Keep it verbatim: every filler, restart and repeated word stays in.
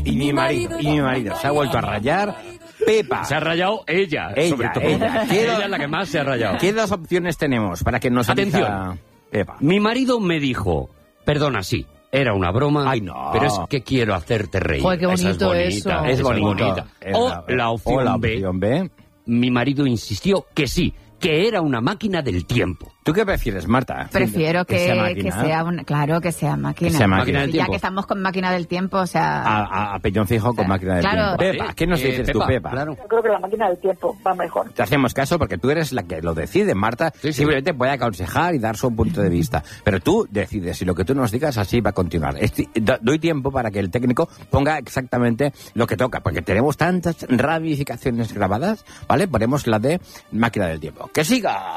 y mi marido, y mi marido. Se ha vuelto a rayar. Pepa. Se ha rayado ella, Ella, sobre todo. ella. Ella es la que más se ha rayado. ¿Qué dos opciones tenemos para que nos Atención. elija Pepa? Mi marido me dijo, perdona, sí, era una broma, Ay, no. pero es que quiero hacerte reír. Joder, qué Esa bonito es bonita, eso. Es esa bonito. bonita. Es O la- la opción o la B, opción B. mi marido insistió que sí, que era una máquina del tiempo. ¿Tú qué prefieres, Marta? Prefiero que, sea que máquina. sea una, claro, que sea máquina. Que sea máquina del Ya tiempo. que estamos con máquina del tiempo, o sea... A, a, a peñón fijo con O sea, máquina del claro. tiempo. Pepa, ¿qué nos Eh, dices tú, Pepa? Claro. Yo creo que la máquina del tiempo va mejor. Te hacemos caso porque tú eres la que lo decide, Marta. Sí, sí. Simplemente puede aconsejar y dar su punto de vista. Pero tú decides y lo que tú nos digas así va a continuar. Esti- do- doy tiempo para que el técnico ponga exactamente lo que toca, porque tenemos tantas ramificaciones grabadas, ¿vale? Ponemos la de máquina del tiempo. ¡Que siga!